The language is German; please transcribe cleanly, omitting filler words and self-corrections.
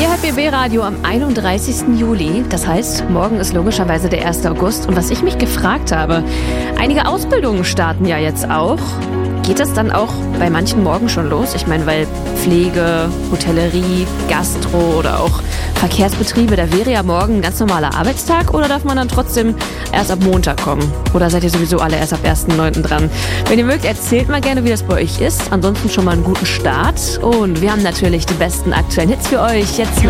Ihr hört BB Radio am 31. Juli. Das heißt, morgen ist logischerweise der 1. August. Und was ich mich gefragt habe, einige Ausbildungen starten ja jetzt auch. Geht das dann auch bei manchen morgen schon los? Ich meine, weil Pflege, Hotellerie, Gastro oder auch Verkehrsbetriebe, da wäre ja morgen ein ganz normaler Arbeitstag, oder darf man dann trotzdem erst ab Montag kommen? Oder seid ihr sowieso alle erst ab 1.9. dran? Wenn ihr mögt, erzählt mal gerne, wie das bei euch ist. Ansonsten schon mal einen guten Start. Und wir haben natürlich die besten aktuellen Hits für euch. Jetzt